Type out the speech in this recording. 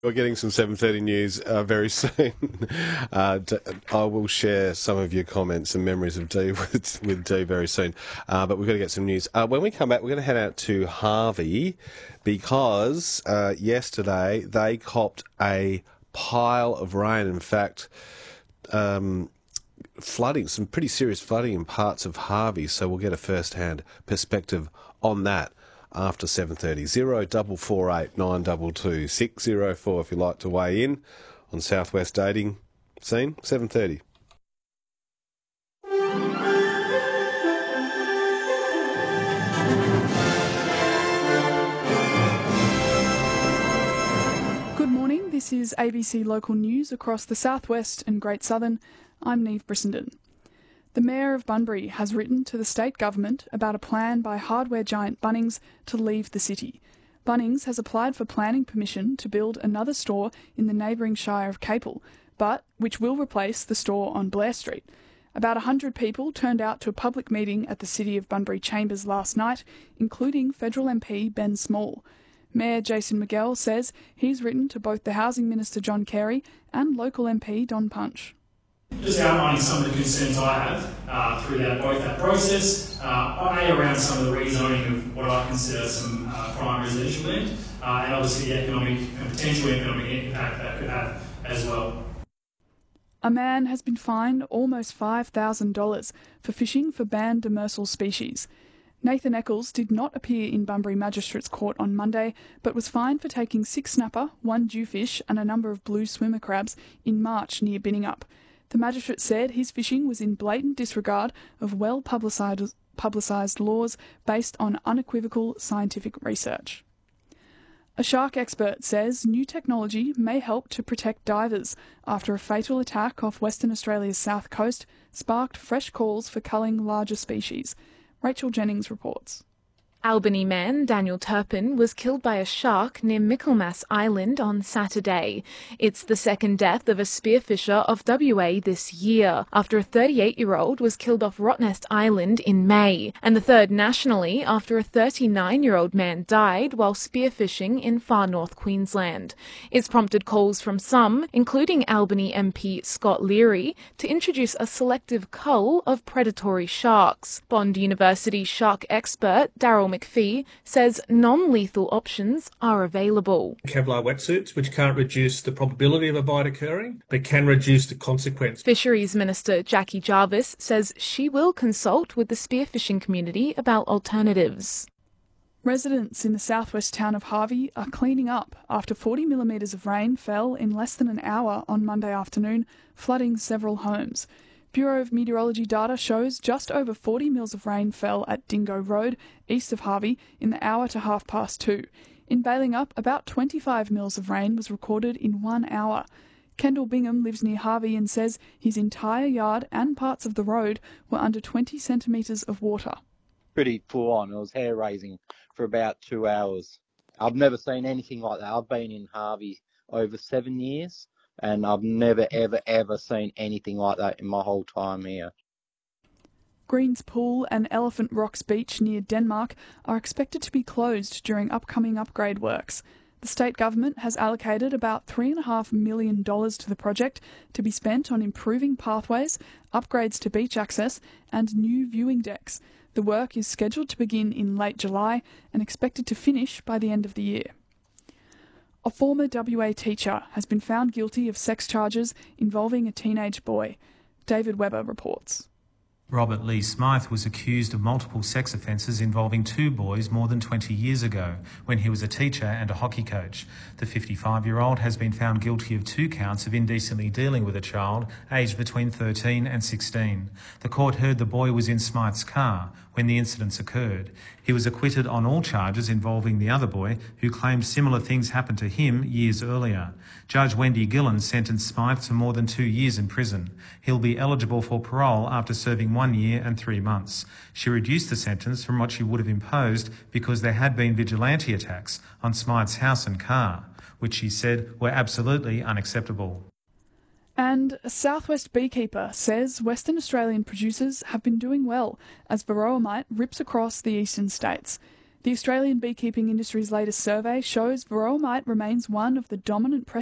We're getting some 7:30 news very soon. I will share some of your comments and memories of Dee with Dee very soon. But we've got to get some news. When we come back, we're going to head out to Harvey because yesterday they copped a pile of rain. In fact, flooding, some pretty serious flooding in parts of Harvey. So we'll get a first-hand perspective on that after 7:30. 0448 922 604 if you'd like to weigh in on Southwest dating scene. 7:30. Good morning, this is ABC Local News across the Southwest and Great Southern. I'm Neve Brissenden. The Mayor of Bunbury has written to the state government about a plan by hardware giant Bunnings to leave the city. Bunnings has applied for planning permission to build another store in the neighbouring shire of Capel, which will replace the store on Blair Street. About 100 people turned out to a public meeting at the City of Bunbury Chambers last night, including Federal MP Ben Small. Mayor Jason Miguel says he's written to both the Housing Minister John Carey and local MP Don Punch. Just outlining some of the concerns I have through both that process, around some of the rezoning of what I consider some prime residential land, and obviously the economic and potential economic impact that could have as well. A man has been fined almost $5,000 for fishing for banned demersal species. Nathan Eccles did not appear in Bunbury Magistrates Court on Monday, but was fined for taking 6 snapper, 1 jewfish and a number of blue swimmer crabs in March near Binningup. The magistrate said his fishing was in blatant disregard of well-publicised laws based on unequivocal scientific research. A shark expert says new technology may help to protect divers after a fatal attack off Western Australia's south coast sparked fresh calls for culling larger species. Rachel Jennings reports. Albany man Daniel Turpin was killed by a shark near Michaelmas Island on Saturday. It's the second death of a spearfisher of WA this year, after a 38-year-old was killed off Rottnest Island in May, and the third nationally after a 39-year-old man died while spearfishing in far north Queensland. It's prompted calls from some, including Albany MP Scott Leary, to introduce a selective cull of predatory sharks. Bond University shark expert Daryl McPhee says non-lethal options are available. Kevlar wetsuits, which can't reduce the probability of a bite occurring, but can reduce the consequence. Fisheries Minister Jackie Jarvis says she will consult with the spearfishing community about alternatives. Residents in the southwest town of Harvey are cleaning up after 40 millimetres of rain fell in less than an hour on Monday afternoon, flooding several homes. Bureau of Meteorology data shows just over 40 mils of rain fell at Dingo Road, east of Harvey, in the hour to 2:30. In Balingup, about 25 mils of rain was recorded in 1 hour. Kendall Bingham lives near Harvey and says his entire yard and parts of the road were under 20 centimetres of water. Pretty full on. It was hair raising for about 2 hours. I've never seen anything like that. I've been in Harvey over 7 years. And I've never, ever seen anything like that in my whole time here. Greens Pool and Elephant Rocks Beach near Denmark are expected to be closed during upcoming upgrade works. The state government has allocated about $3.5 million to the project to be spent on improving pathways, upgrades to beach access and new viewing decks. The work is scheduled to begin in late July and expected to finish by the end of the year. A former WA teacher has been found guilty of sex charges involving a teenage boy. David Webber reports. Robert Lee Smythe was accused of multiple sex offences involving 2 boys more than 20 years ago, when he was a teacher and a hockey coach. The 55-year-old has been found guilty of 2 counts of indecently dealing with a child aged between 13 and 16. The court heard the boy was in Smythe's car when the incidents occurred. He was acquitted on all charges involving the other boy, who claimed similar things happened to him years earlier. Judge Wendy Gillen sentenced Smythe to more than 2 years in prison. He'll be eligible for parole after serving 1 year and 3 months. She reduced the sentence from what she would have imposed because there had been vigilante attacks on Smythe's house and car, which she said were absolutely unacceptable. And a Southwest beekeeper says Western Australian producers have been doing well as varroa mite rips across the eastern states. The Australian beekeeping industry's latest survey shows Varroa mite remains one of the dominant pressure